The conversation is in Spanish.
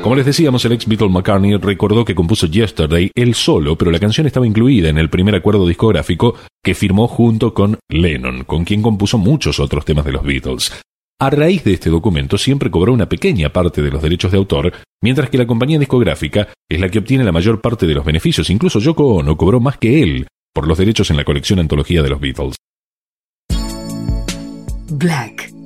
Como les decíamos, el ex Beatle McCartney recordó que compuso Yesterday él solo, pero la canción estaba incluida en el primer acuerdo discográfico que firmó junto con Lennon, con quien compuso muchos otros temas de los Beatles. A raíz de este documento siempre cobró una pequeña parte de los derechos de autor, mientras que la compañía discográfica es la que obtiene la mayor parte de los beneficios. Incluso Yoko Ono cobró más que él por los derechos en la colección antología de los Beatles. Black.